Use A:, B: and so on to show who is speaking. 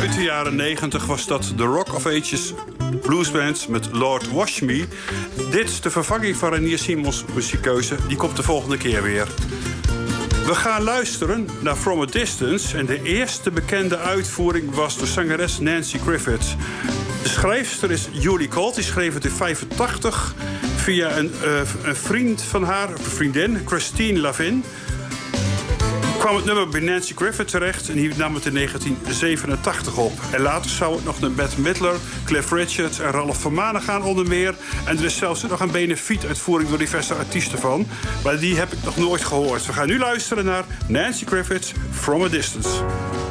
A: Uit de jaren 90 was dat de Rock of Ages bluesband met Lord Wash Me. Dit de vervanging van Renier Simons muziekkeuze. Die komt de volgende keer weer. We gaan luisteren naar From a Distance. En de eerste bekende uitvoering was door zangeres Nanci Griffith. De schrijfster is Julie Colt. Die schreef het in 1985 via een vriend van haar, of een vriendin, Christine Lavin. Kwam het nummer bij Nanci Griffith terecht en die nam het in 1987 op. En later zou het nog naar Bette Midler, Cliff Richard en Ralph van Manen gaan onder meer. En er is zelfs nog een benefiet-uitvoering door diverse artiesten van. Maar die heb ik nog nooit gehoord. We gaan nu luisteren naar Nanci Griffith, From a Distance.